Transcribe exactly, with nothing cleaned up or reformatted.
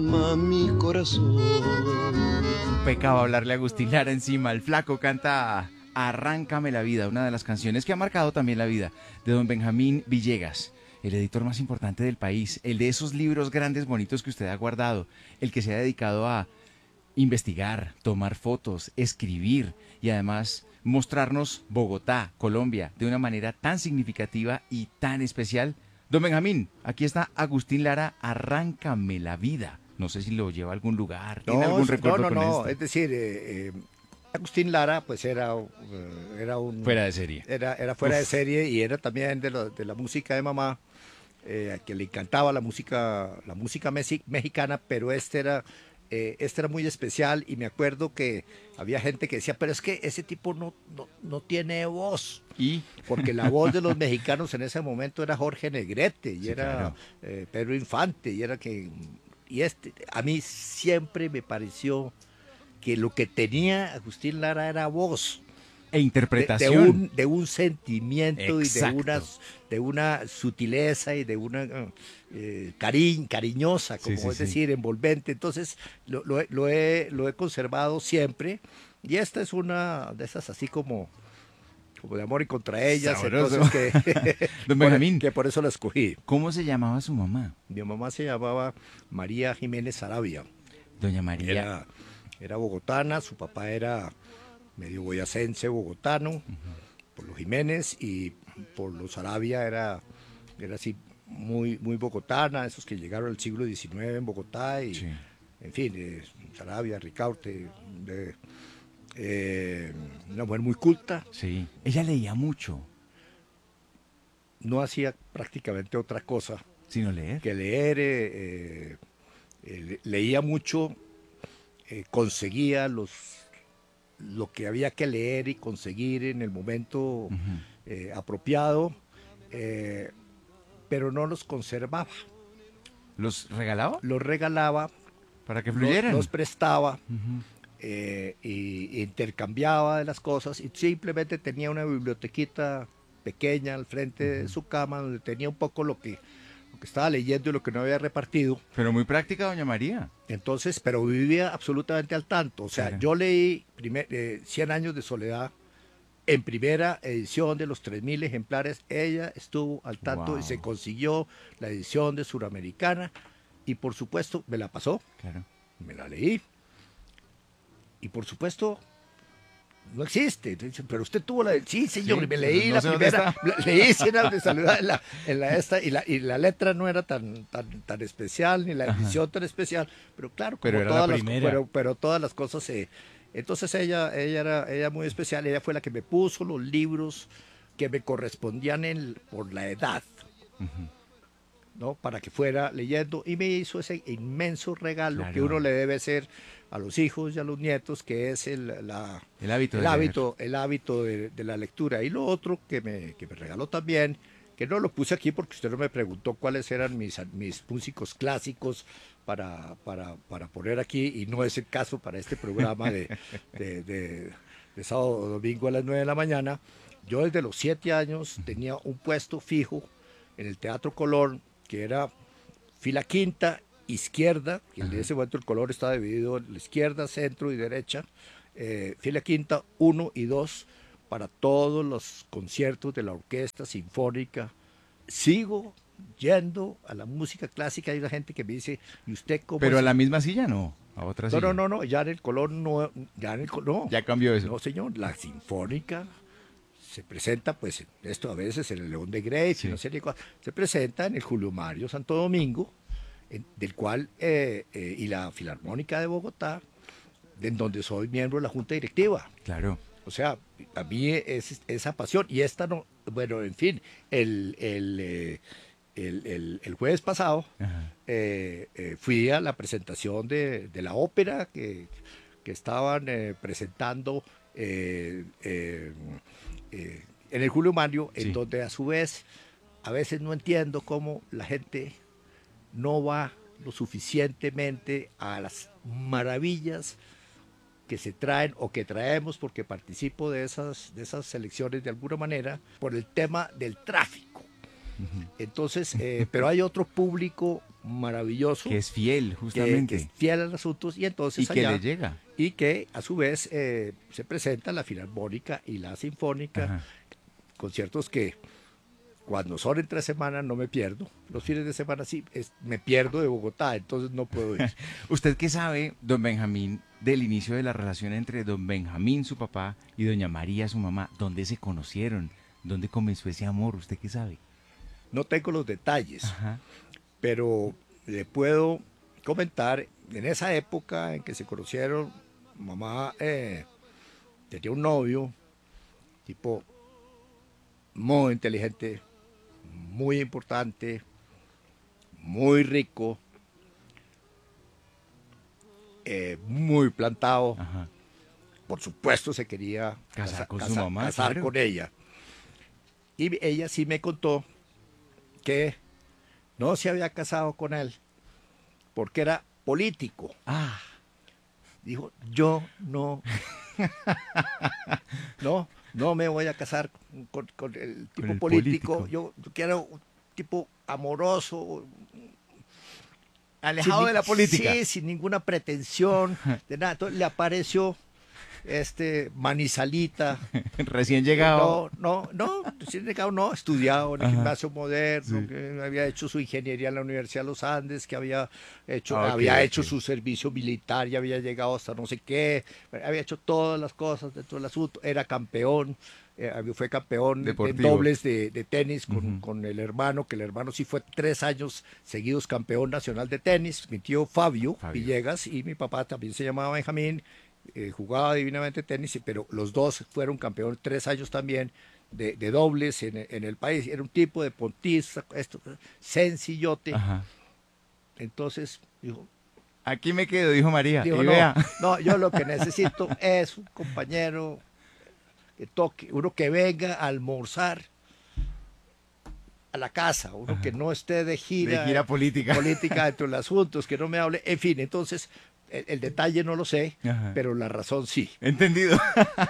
Mi corazón. Un pecado hablarle a Agustín Lara encima. El flaco canta Arráncame la vida, una de las canciones que ha marcado también la vida de don Benjamín Villegas, el editor más importante del país, el de esos libros grandes, bonitos que usted ha guardado, el que se ha dedicado a investigar, tomar fotos, escribir y además mostrarnos Bogotá, Colombia, de una manera tan significativa y tan especial. Don Benjamín, aquí está Agustín Lara, Arráncame la vida. No sé si lo lleva a algún lugar, ¿tiene No, algún no, recuerdo no, con no, esto? es decir, eh, eh, Agustín Lara pues era, uh, era un... Fuera de serie. Era, era fuera Uf. de serie y era también de, lo, de la música de mamá, eh, que le encantaba la música, la música mexi- mexicana, pero este era, eh, este era muy especial y me acuerdo que había gente que decía, pero es que ese tipo no, no, no tiene voz. Y Porque la voz de los mexicanos en ese momento era Jorge Negrete y sí, era claro. eh, Pedro Infante y era que y este a mí siempre me pareció que lo que tenía Agustín Lara era voz E de, de interpretación. un de un sentimiento Exacto. y de una de una sutileza y de una eh, cari cariñosa, como Sí, sí, es sí. decir, envolvente. Entonces lo, lo, he- lo he lo he conservado siempre y esta es una de esas así como como de amor y contra ellas, Sabroso. entonces que Don por, Benjamín, que por eso la escogí. ¿cómo se llamaba su mamá? Mi mamá se llamaba María Jiménez Sarabia, Doña María. era, era bogotana, su papá era medio boyacense bogotano, por los Jiménez, y por los Sarabia era, era así muy, muy bogotana, esos que llegaron al siglo diecinueve en Bogotá, y Sí. en fin, eh, Sarabia, Ricaurte, de, eh, una mujer muy culta, Sí. Ella leía mucho, no hacía prácticamente otra cosa sino leer. que leer, eh, eh, eh, leía mucho, eh, conseguía los, lo que había que leer y conseguir en el momento Ujú. eh, apropiado, eh, pero no los conservaba, ¿Los regalaba? los regalaba, Para que lo- fluyeran. los prestaba, Ujú. eh, y, y intercambiaba de las cosas y simplemente tenía una bibliotequita pequeña al frente de su cama donde tenía un poco lo que, lo que estaba leyendo y lo que no había repartido. Pero muy práctica, doña María. Entonces, pero vivía absolutamente al tanto. O sea, Claro. yo leí primer, eh, cien años de soledad en primera edición de los tres mil ejemplares. Ella estuvo al tanto Wow. y se consiguió la edición de Suramericana y por supuesto me la pasó, Claro. me la leí y por supuesto no existe. Dicen, pero usted tuvo la... Sí, señor, Sí, y me pero leí no la sé dónde primera, está. la- leí cien años de soledad en la, en la esta, y la, y la letra no era tan, tan, tan especial, ni la Ajá. edición tan especial, pero claro, como Pero era la todas las, co- primera. pero, pero todas las cosas se... Entonces ella, ella era ella muy especial, ella fue la que me puso los libros que me correspondían en, por la edad, ¿no? Para que fuera leyendo y me hizo ese inmenso regalo Claro. que uno le debe hacer a los hijos y a los nietos, que es el, la, El hábito el de leer. hábito, el hábito de, de la lectura. Y lo otro que me, que me regaló también, que no lo puse aquí porque usted no me preguntó cuáles eran mis, mis músicos clásicos para, para, para poner aquí, y no es el caso para este programa de, de, de, de sábado o domingo a las nueve de la mañana. Yo desde los siete años tenía un puesto fijo en el Teatro Colón, que era fila quinta, izquierda, que en ese momento el color estaba dividido en la izquierda, centro y derecha, eh, fila quinta, uno y dos, para todos los conciertos de la Orquesta Sinfónica. Sigo yendo a la música clásica. Hay una gente que me dice, ¿y usted cómo Pero a es? la misma silla no, a otra No, silla. no, no, no, ya en el Colón no, ya en el Colón, no. Ya cambió eso. No, señor, la Sinfónica se presenta, pues, esto a veces en el León de Grey, Sí. no sé ni cuál, se presenta en el Julio Mario Santo Domingo, en- del cual, eh, eh, y la Filarmónica de Bogotá, en donde soy miembro de la Junta Directiva. Claro. O sea, a mí es esa pasión, y esta no, bueno, en fin, el, el, eh, el, el- el jueves pasado Ajá. eh, eh, fui a la presentación de, de la ópera que, que estaban eh, presentando eh, eh, eh, en el Julio Mario, en Sí. donde a su vez a veces no entiendo cómo la gente no va lo suficientemente a las maravillas que se traen o que traemos, porque participo de esas, de esas selecciones de alguna manera, por el tema del tráfico. Entonces, eh, pero hay otro público maravilloso. Que es fiel, que, justamente. que es fiel a los asuntos y entonces Y que allá, le llega. y que a su vez eh, se presenta la Filarmónica y la Sinfónica, Ajá. conciertos que cuando son entre semanas no me pierdo, los fines de semana sí, es- me pierdo de Bogotá, entonces no puedo ir. ¿Usted qué sabe, don Benjamín, del inicio de la relación entre don Benjamín, su papá, y doña María, su mamá? ¿Dónde se conocieron? ¿Dónde comenzó ese amor? ¿Usted qué sabe? No tengo los detalles, Ajá. pero le puedo comentar, en esa época en que se conocieron, mamá eh, tenía un novio, tipo muy inteligente, muy importante, muy rico, eh, muy plantado. Ajá. Por supuesto se quería Casar casa- con su casa- mamá, casar claro. con ella. Y ella sí me contó que no se había casado con él porque era político. Ah, Dijo, yo no, no, no me voy a casar con, con el tipo el político. político. Yo, yo quiero un tipo amoroso, alejado sin de ni- la política. Sí, sin ninguna pretensión de nada. Entonces le apareció este Manizalita. Recién llegado. No, no, no, recién llegado no, estudiado en el Ajá. gimnasio moderno, Sí. que había hecho su ingeniería en la Universidad de los Andes, que había hecho, Ah, ok, había ok. hecho su servicio militar y había llegado hasta no sé qué, había hecho todas las cosas dentro del asunto, era campeón, eh, fue campeón en Deportivo. dobles de, de tenis con, Ujú. con el hermano, que el hermano sí fue tres años seguidos campeón nacional de tenis, mi tío Fabio, Fabio. Villegas, y mi papá también se llamaba Benjamín, eh, jugaba divinamente tenis, pero los dos fueron campeones tres años también de, de dobles en, en el país. Era un tipo de pontista, esto, sencillote. Ajá. Entonces dijo, Aquí me quedo, dijo María. dijo y no, vea. no, yo lo que necesito es un compañero que toque, uno que venga a almorzar a la casa, uno Ajá. que no esté de gira, De gira política. política dentro de los asuntos, que no me hable, en fin, entonces el, el detalle no lo sé, Ajá. pero la razón sí. Entendido.